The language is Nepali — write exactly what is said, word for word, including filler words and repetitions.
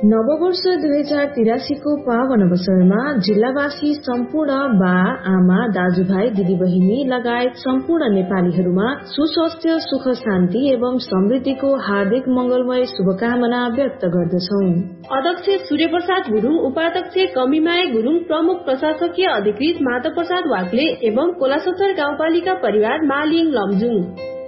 नववर्ष दुई हजार तिरासीको पावन अवसरमा जिल्लावासी सम्पूर्ण बा आमा दाजुभाइ दिदीबहिनी लगायत सम्पूर्ण नेपालीहरूमा सुस्वास्थ्य सुख शान्ति एवं समृद्धिको हार्दिक मंगलमय शुभकामना व्यक्त गर्दछौं। अध्यक्ष सूर्यप्रसाद गुरुङ, उपाध्यक्ष कमिमाया गुरुङ, प्रमुख प्रशासकीय अधिकृत माधव प्रसाद वाग्ले एवं कोलासोत्तर गाउँपालिका परिवार मालिङ लमजुङ।